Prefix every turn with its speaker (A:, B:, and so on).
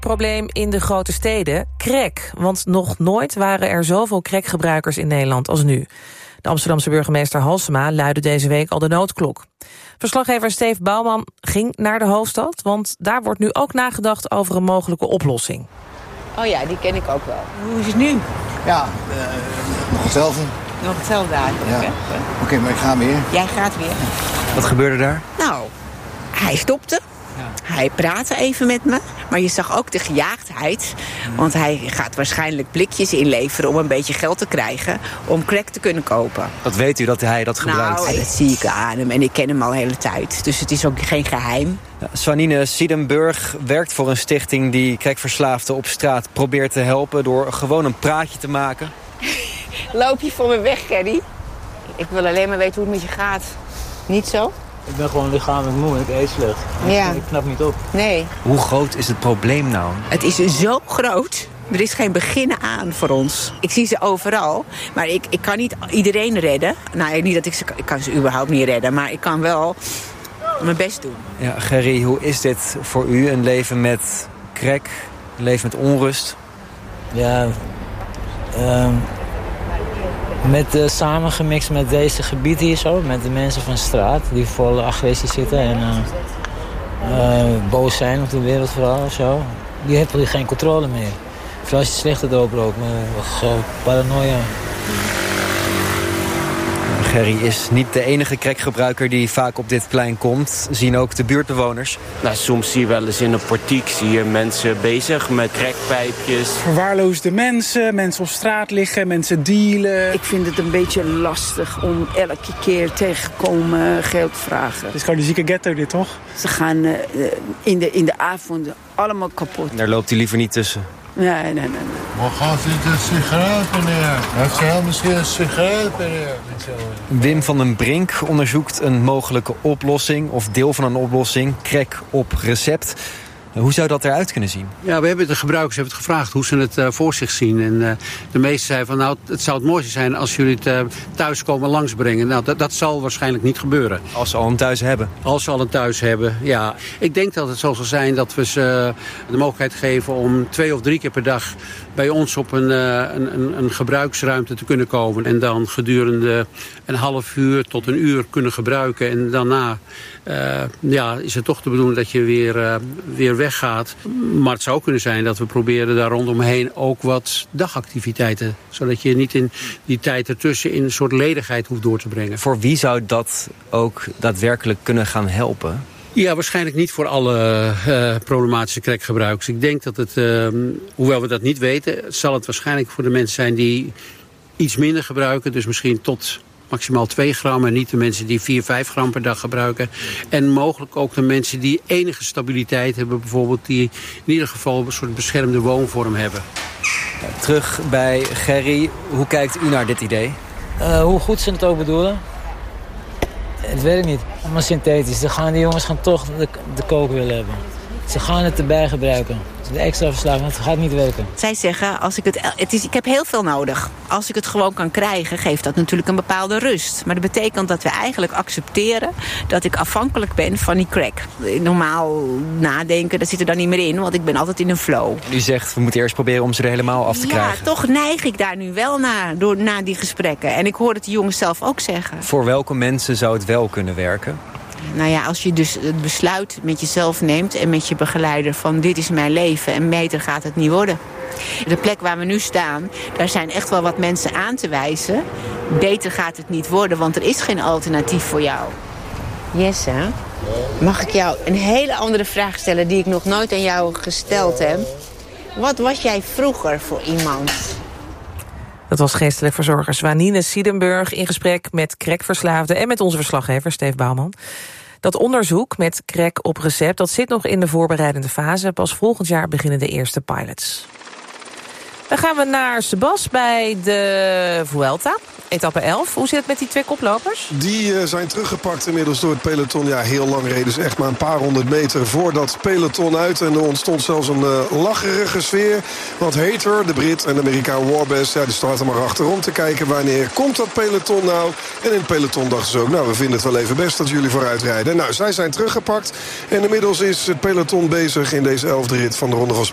A: probleem in de grote steden, crack. Want nog nooit waren er zoveel crackgebruikers in Nederland als nu. De Amsterdamse burgemeester Halsema luidde deze week al de noodklok. Verslaggever Steve Bouwman ging naar de hoofdstad, want daar wordt nu ook nagedacht over een mogelijke oplossing.
B: Oh ja, die ken ik ook wel. Hoe is het nu?
C: Ja, nog hetzelfde.
B: Nog hetzelfde eigenlijk,
C: ja.
B: hè?
C: Oké, maar ik ga weer.
B: Jij gaat weer.
D: Wat gebeurde daar?
B: Nou, hij stopte. Ja. Hij praatte even met me. Maar je zag ook de gejaagdheid. Want hij gaat waarschijnlijk blikjes inleveren om een beetje geld te krijgen om crack te kunnen kopen.
D: Wat weet u dat hij dat gebruikt?
B: Nou, dat zie ik aan hem. En ik ken hem al de hele tijd. Dus het is ook geen geheim.
D: Ja, Swanine Siedenburg werkt voor een stichting die crackverslaafden op straat probeert te helpen door gewoon een praatje te maken.
B: Loop je voor me weg, Gerry? Ik wil alleen maar weten hoe het met je gaat. Niet zo?
E: Ik ben gewoon lichamelijk moe en ik eet slecht.
B: Ja.
E: Ik knap niet op.
B: Nee.
D: Hoe groot is het probleem nou?
B: Het is zo groot. Er is geen begin aan voor ons. Ik zie ze overal, maar ik kan niet iedereen redden. Nou, niet dat ik kan ze überhaupt niet redden, maar ik kan wel mijn best doen.
D: Ja, Gerry, hoe is dit voor u? Een leven met crack, een leven met onrust?
E: Ja, samengemixt met deze gebieden hier zo, met de mensen van straat die vol agressie zitten en boos zijn op de wereld vooral of zo. Die hebben hier geen controle meer. Vooral als je slechte doop rookt, maar paranoia.
D: Gerry is niet de enige crackgebruiker die vaak op dit plein komt. Zien ook de buurtbewoners.
F: Nou, soms zie je wel eens in een portiek zie je mensen bezig met crackpijpjes.
G: Verwaarloosde mensen op straat liggen, mensen dealen.
H: Ik vind het een beetje lastig om elke keer tegenkomen geld vragen.
G: Het is gewoon de zieke ghetto dit, toch?
H: Ze gaan in de avonden allemaal kapot.
D: Daar loopt u liever niet tussen.
H: Nee.
I: Maar gaat dit een sigaret, meneer? Heeft zij misschien een sigaret, meneer?
D: Wim van den Brink onderzoekt een mogelijke oplossing, of deel van een oplossing, crack op recept. Hoe zou dat eruit kunnen zien?
J: Ja, we hebben de gebruikers het gevraagd hoe ze het voor zich zien. En de meesten zeiden van, nou, het zou het mooiste zijn als jullie het thuis komen langsbrengen. Nou, dat zal waarschijnlijk niet gebeuren.
D: Als ze al een thuis hebben? Als
J: ze al een thuis hebben, ja. Ik denk dat het zo zal zijn dat we ze de mogelijkheid geven om 2 of 3 keer per dag bij ons op een gebruiksruimte te kunnen komen. En dan gedurende een half uur tot een uur kunnen gebruiken. En daarna is het toch de bedoeling dat je weer weggaat. Maar het zou kunnen zijn dat we proberen daar rondomheen ook wat dagactiviteiten. Zodat je niet in die tijd ertussen in een soort ledigheid hoeft door te brengen.
D: Voor wie zou dat ook daadwerkelijk kunnen gaan helpen?
J: Ja, waarschijnlijk niet voor alle problematische crackgebruikers. Ik denk dat het, hoewel we dat niet weten, zal het waarschijnlijk voor de mensen zijn die iets minder gebruiken. Dus misschien tot maximaal 2 gram en niet de mensen die 4, 5 gram per dag gebruiken. En mogelijk ook de mensen die enige stabiliteit hebben, bijvoorbeeld die in ieder geval een soort beschermde woonvorm hebben.
D: Terug bij Gerry. Hoe kijkt u naar dit idee?
E: Hoe goed ze het ook bedoelen. Het werkt niet. Allemaal synthetisch. Die jongens gaan toch de kook willen hebben. Ze gaan het erbij gebruiken. De extra verslaving, het gaat niet werken.
B: Zij zeggen, ik heb heel veel nodig. Als ik het gewoon kan krijgen, geeft dat natuurlijk een bepaalde rust. Maar dat betekent dat we eigenlijk accepteren dat ik afhankelijk ben van die crack. Normaal nadenken, dat zit er dan niet meer in, want ik ben altijd in een flow.
D: U zegt, we moeten eerst proberen om ze er helemaal af te krijgen.
B: Ja, toch neig ik daar nu wel naar, na die gesprekken. En ik hoor het de jongens zelf ook zeggen.
D: Voor welke mensen zou het wel kunnen werken?
B: Nou ja, als je dus het besluit met jezelf neemt en met je begeleider van dit is mijn leven en beter gaat het niet worden. De plek waar we nu staan, daar zijn echt wel wat mensen aan te wijzen. Beter gaat het niet worden, want er is geen alternatief voor jou. Jesse, mag ik jou een hele andere vraag stellen die ik nog nooit aan jou gesteld heb? Wat was jij vroeger voor iemand?
A: Dat was geestelijk verzorger Swanine Siedenburg in gesprek met crackverslaafden en met onze verslaggever Steve Bouwman. Dat onderzoek met crack op recept, dat zit nog in de voorbereidende fase. Pas volgend jaar beginnen de eerste pilots. Dan gaan we naar Sebas bij de Vuelta. Etappe 11. Hoe zit het met die 2 koplopers?
K: Die zijn teruggepakt inmiddels door het peloton. Ja, heel lang reden ze echt maar een paar honderd meter voor dat peloton uit. En er ontstond zelfs een lacherige sfeer. Want Hater, de Brit en de Amerikaan Warbes, ja, die starten maar achterom te kijken wanneer komt dat peloton nou. En in het peloton dachten ze ook, nou, we vinden het wel even best dat jullie vooruit rijden. Nou, zij zijn teruggepakt. En inmiddels is het peloton bezig in deze 11e rit van de Ronde van